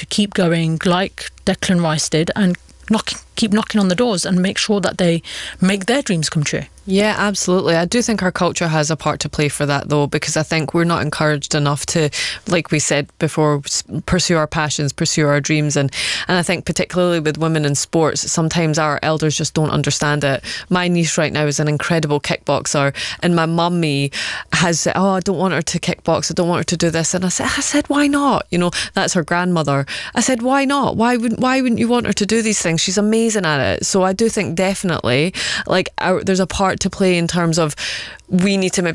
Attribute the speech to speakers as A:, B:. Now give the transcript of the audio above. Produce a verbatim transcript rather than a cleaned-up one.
A: keep going like Declan Rice did and knock, keep knocking on the doors and make sure that they make their dreams come true.
B: Yeah, absolutely. I do think our culture has a part to play for that, though, because I think we're not encouraged enough to, like we said before, pursue our passions, pursue our dreams. And, and I think particularly with women in sports, sometimes our elders just don't understand it. My niece right now is an incredible kickboxer, and my mummy has said, oh, I don't want her to kickbox, I don't want her to do this. And I said, I said, why not? You know, that's her grandmother. I said, why not? Why wouldn't, why wouldn't you want her to do these things? She's amazing at it. So I do think definitely, like, our, there's a part to play in terms of we need to maybe